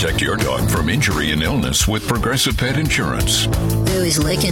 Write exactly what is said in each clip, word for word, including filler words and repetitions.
Protect your dog from injury and illness with Progressive Pet Insurance. Ooh, he's licking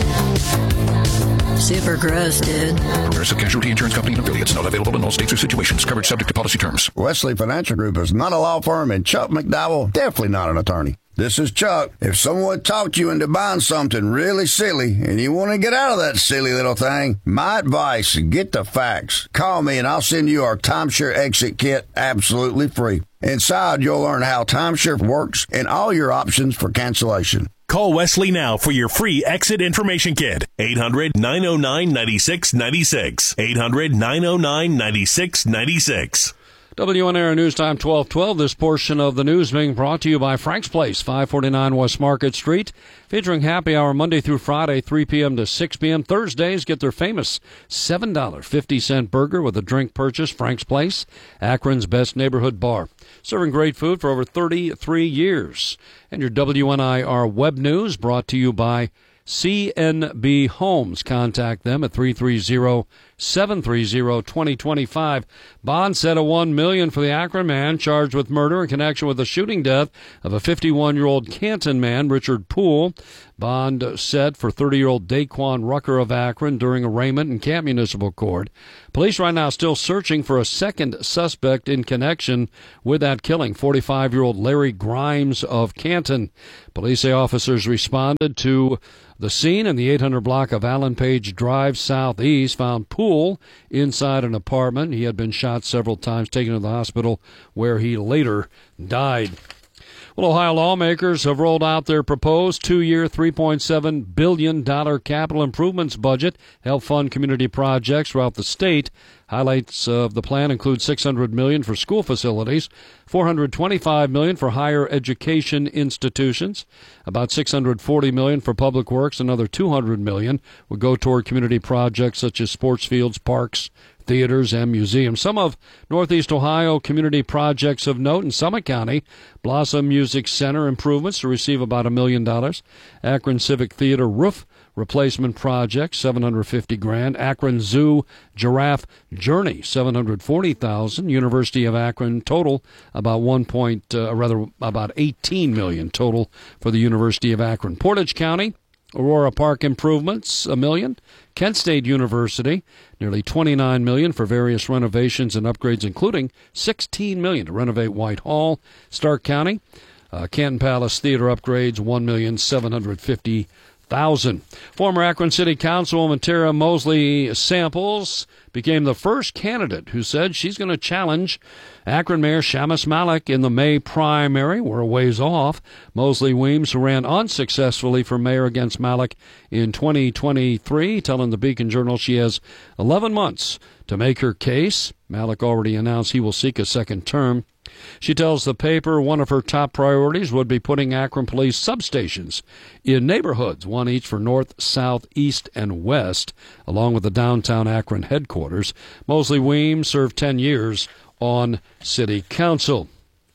it. Super gross, dude. Progressive Casualty Insurance Company and affiliates. Not available in all states or situations. Coverage subject to policy terms. Wesley Financial Group is not a law firm, and Chuck McDowell, definitely not an attorney. This is Chuck. If someone talked you into buying something really silly and you want to get out of that silly little thing, my advice, get the facts. Call me and I'll send you our timeshare exit kit absolutely free. Inside, you'll learn how timeshare works and all your options for cancellation. Call Wesley now for your free exit information kit. eight hundred, nine oh nine, nine six nine six. eight hundred, nine oh nine, nine six nine six. W N R News Time twelve twelve. This portion of the news being brought to you by Frank's Place, five forty-nine West Market Street, featuring happy hour Monday through Friday, three p.m. to six p.m. Thursdays, get their famous seven dollars and fifty cents burger with a drink purchase. Frank's Place, Akron's best neighborhood bar, serving great food for over thirty-three years. And your W N I R web news brought to you by C N B Homes. Contact them at three three zero, seven three zero, two zero two five. Bond set at one million dollars for the Akron man charged with murder in connection with the shooting death of a fifty-one-year-old Canton man, Richard Poole. Bond set for thirty-year-old Daquan Rucker of Akron during arraignment in Camp Municipal Court. Police right now still searching for a second suspect in connection with that killing, forty-five-year-old Larry Grimes of Canton. Police say officers responded to the scene in the eight hundred block of Allen Page Drive Southeast, found Poole inside an apartment. He had been shot several times, taken to the hospital where he later died. Well, Ohio lawmakers have rolled out their proposed two-year, three point seven billion dollars capital improvements budget, help fund community projects throughout the state. Highlights of the plan include six hundred million dollars for school facilities, four hundred twenty-five million dollars for higher education institutions, about six hundred forty million dollars for public works, another two hundred million dollars will go toward community projects such as sports fields, parks, theaters, and museums. Some of Northeast Ohio community projects of note in Summit County: Blossom Music Center improvements to receive about a million dollars. Akron Civic Theater roof replacement project, seven hundred fifty grand. Akron Zoo Giraffe Journey, seven hundred forty thousand. University of Akron total about one point, uh, rather about eighteen million total for the University of Akron. Portage County, Aurora Park improvements, a million. Kent State University, nearly twenty-nine million dollars for various renovations and upgrades, including sixteen million dollars to renovate White Hall. Stark County, uh, Canton Palace Theater upgrades, one million seven hundred fifty thousand. Former Akron City Councilwoman Tara Mosley Samples became the first candidate who said she's going to challenge Akron Mayor Shamus Malik in the May primary. We're a ways off. Mosley Weems, who ran unsuccessfully for mayor against Malik in twenty twenty-three, telling the Beacon Journal she has eleven months to make her case. Malik already announced he will seek a second term. She tells the paper one of her top priorities would be putting Akron police substations in neighborhoods, one each for north, south, east, and west, along with the downtown Akron headquarters. Mosley Weems served ten years on city council.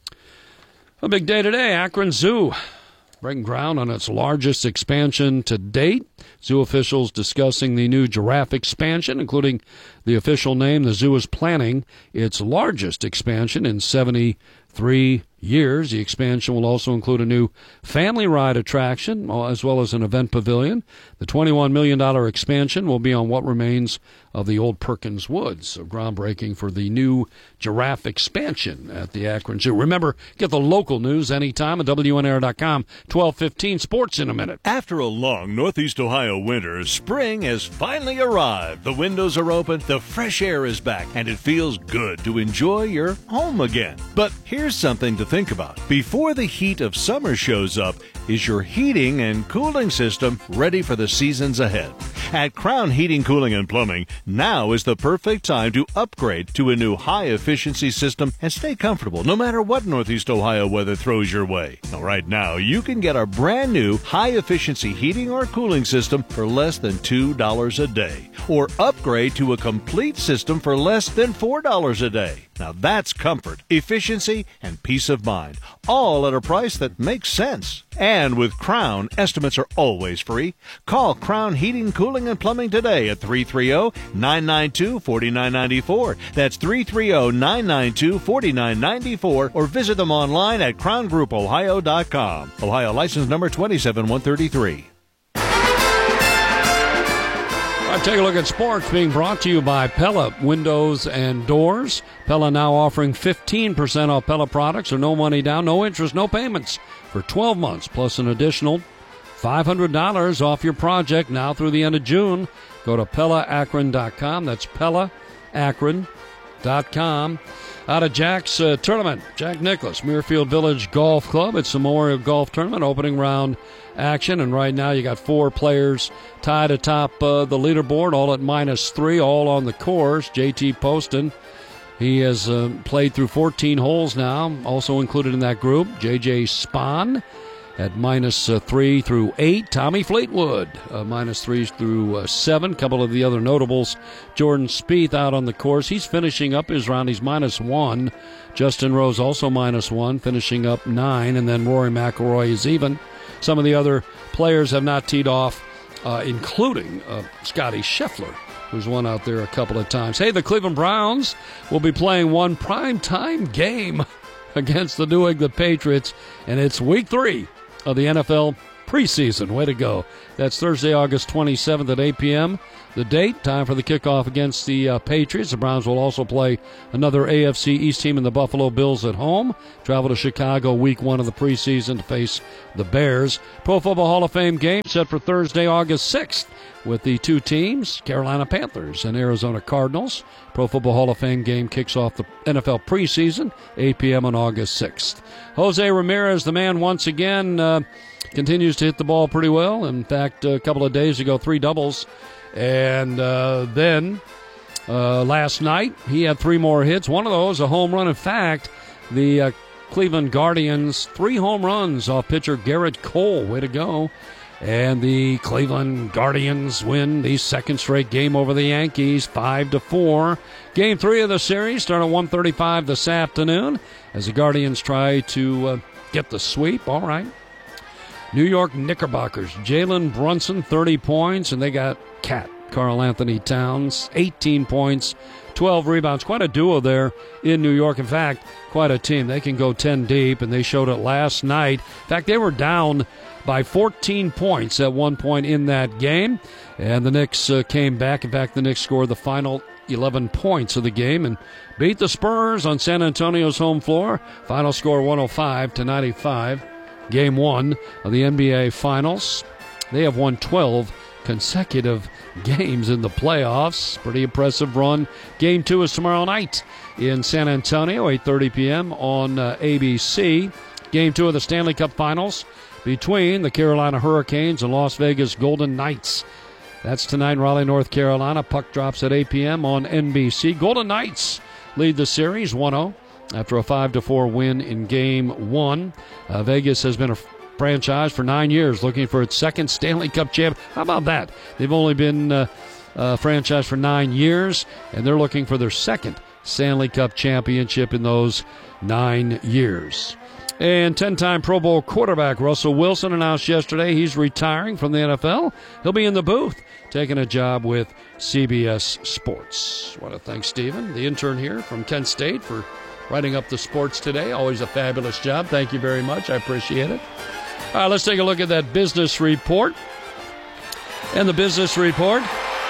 A big day today, Akron Zoo breaking ground on its largest expansion to date. Zoo officials discussing the new giraffe expansion, including the official name. The zoo is planning its largest expansion in seventy-three years. The expansion will also include a new family ride attraction as well as an event pavilion. The twenty-one million dollars expansion will be on what remains of the old Perkins Woods. So groundbreaking for the new giraffe expansion at the Akron Zoo. Remember, get the local news anytime at W N R dot com. twelve fifteen Sports in a minute. After a long Northeast Ohio winter, spring has finally arrived. The windows are open, the fresh air is back, and it feels good to enjoy your home again. But here's something to think about. Before the heat of summer shows up, is your heating and cooling system ready for the seasons ahead? At Crown Heating, Cooling, and Plumbing, now is the perfect time to upgrade to a new high-efficiency system and stay comfortable no matter what Northeast Ohio weather throws your way. Now, right now, you can get a brand new high-efficiency heating or cooling system for less than two dollars a day, or upgrade to a complete system for less than four dollars a day. Now that's comfort, efficiency, and peace of mind, all at a price that makes sense. And with Crown, estimates are always free. Call Crown Heating, Cooling, and Plumbing today at three three zero, nine nine two, four nine nine four. That's three three zero, nine nine two, four nine nine four, or visit them online at crown group ohio dot com. Ohio license number two seven one three three. All right, take a look at sports being brought to you by Pella Windows and Doors. Pella now offering fifteen percent off Pella products or no money down, no interest, no payments for twelve months, plus an additional five hundred dollars off your project now through the end of June. Go to Pella Akron dot com. That's Pella Akron dot com. Out of Jack's uh, tournament, Jack Nicklaus, Muirfield Village Golf Club. It's the Memorial Golf Tournament opening round action, and right now you got four players tied atop uh, the leaderboard, all at minus three, all on the course. J T Poston, he has uh, played through fourteen holes now, also included in that group. J J Spahn at minus uh, three through eight. Tommy Fleetwood, uh, minus three through uh, seven. A couple of the other notables. Jordan Spieth out on the course. He's finishing up his round. He's minus one. Justin Rose also minus one, finishing up nine. And then Rory McIlroy is even. Some of the other players have not teed off, uh, including uh, Scotty Scheffler, who's won out there a couple of times. Hey, the Cleveland Browns will be playing one primetime game against the New England Patriots, and it's week three of the N F L preseason. Way to go. That's Thursday, August twenty-seventh at eight p.m. The date, time for the kickoff against the uh, Patriots. The Browns will also play another A F C East team in the Buffalo Bills at home. Travel to Chicago week one of the preseason to face the Bears. Pro Football Hall of Fame game set for Thursday, August sixth with the two teams, Carolina Panthers and Arizona Cardinals. Pro Football Hall of Fame game kicks off the N F L preseason, eight p.m. on August sixth. Jose Ramirez, the man, once again uh, continues to hit the ball pretty well. In fact, a couple of days ago, three doubles. And uh, then uh, last night, he had three more hits. One of those, a home run. In fact, the uh, Cleveland Guardians, three home runs off pitcher Garrett Cole. Way to go. And the Cleveland Guardians win the second straight game over the Yankees, five to four. Game three of the series start at one thirty-five this afternoon as the Guardians try to uh, get the sweep. All right. New York Knickerbockers, Jalen Brunson, thirty points, and they got Cat, Karl Anthony Towns, eighteen points, twelve rebounds. Quite a duo there in New York. In fact, quite a team. They can go ten deep, and they showed it last night. In fact, they were down by fourteen points at one point in that game, and the Knicks uh, came back. In fact, the Knicks scored the final eleven points of the game and beat the Spurs on San Antonio's home floor. Final score one oh five to ninety-five. Game one of the N B A Finals. They have won twelve consecutive games in the playoffs. Pretty impressive run. Game two is tomorrow night in San Antonio, eight thirty p.m. on uh, A B C. Game two of the Stanley Cup Finals between the Carolina Hurricanes and Las Vegas Golden Knights. That's tonight in Raleigh, North Carolina. Puck drops at eight p.m. on N B C. Golden Knights lead the series one oh after a five to four win in Game one. Uh, Vegas has been a franchise for nine years looking for its second Stanley Cup champ. How about that? They've only been uh, a franchise for nine years, and they're looking for their second Stanley Cup championship in those nine years. And ten-time Pro Bowl quarterback Russell Wilson announced yesterday he's retiring from the N F L. He'll be in the booth taking a job with C B S Sports. I want to thank Stephen, the intern here from Kent State, for writing up the sports today. Always a fabulous job. Thank you very much. I appreciate it. All right, let's take a look at that business report. And the business report,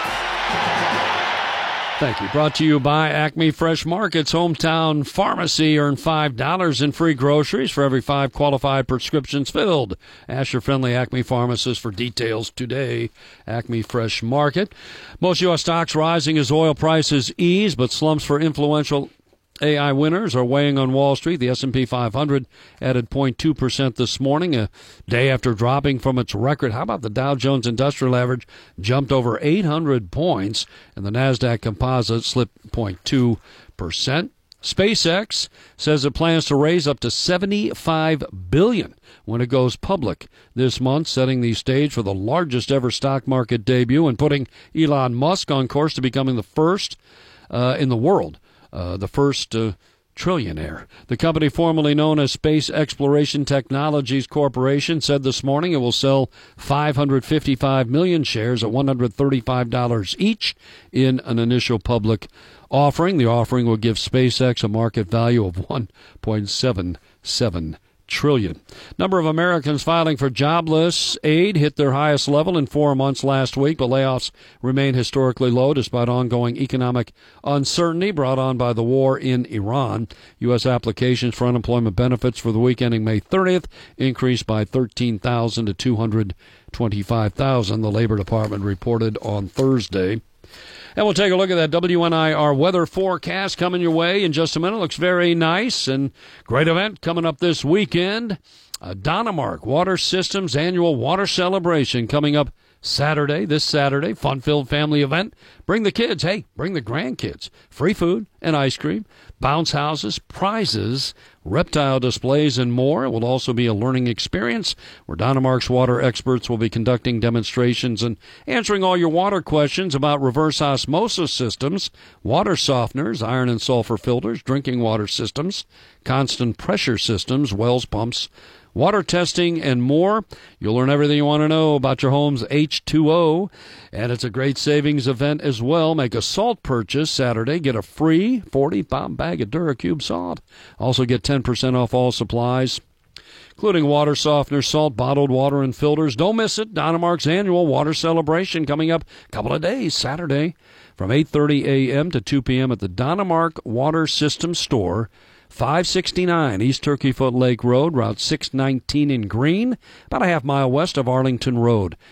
thank you, brought to you by Acme Fresh Markets, hometown pharmacy. Earn five dollars in free groceries for every five qualified prescriptions filled. Ask your friendly Acme pharmacist for details today. Acme Fresh Market. Most U S stocks rising as oil prices ease, but slumps for influential A I winners are weighing on Wall Street. The S and P five hundred added zero point two percent this morning, a day after dropping from its record. How about the Dow Jones Industrial Average jumped over eight hundred points, and the NASDAQ Composite slipped zero point two percent. SpaceX says it plans to raise up to seventy-five billion dollars when it goes public this month, setting the stage for the largest ever stock market debut and putting Elon Musk on course to becoming the first uh, in the world Uh, the first uh, trillionaire. The company, formerly known as Space Exploration Technologies Corporation, said this morning it will sell five hundred fifty-five million shares at one hundred thirty-five dollars each in an initial public offering. The offering will give SpaceX a market value of one point seven seven trillion. Number of Americans filing for jobless aid hit their highest level in four months last week, but layoffs remain historically low despite ongoing economic uncertainty brought on by the war in Iran. U S applications for unemployment benefits for the week ending May thirtieth increased by thirteen thousand to two hundred twenty-five thousand, the Labor Department reported on Thursday. And we'll take a look at that W N I R weather forecast coming your way in just a minute. Looks very nice, and great event coming up this weekend. Uh, Donemark Water Systems annual water celebration coming up Saturday, this Saturday. Fun-filled family event. Bring the kids. Hey, bring the grandkids. Free food and ice cream, bounce houses, prizes, reptile displays, and more. It will also be a learning experience where Donemark's water experts will be conducting demonstrations and answering all your water questions about reverse osmosis systems, water softeners, iron and sulfur filters, drinking water systems, constant pressure systems, wells, pumps, water testing, and more. You'll learn everything you want to know about your home's H two O, and it's a great savings event as well. Make a salt purchase Saturday. Get a free forty pound bag of DuraCube salt. Also get ten percent off all supplies, including water softeners, salt, bottled water, and filters. Don't miss it. Donemark's annual water celebration coming up a couple of days, Saturday, from eight thirty a.m. to two p.m. at the Donemark Water Systems Store, five sixty-nine East Turkey Foot Lake Road, Route six nineteen in Greene, about a half mile west of Arlington Road.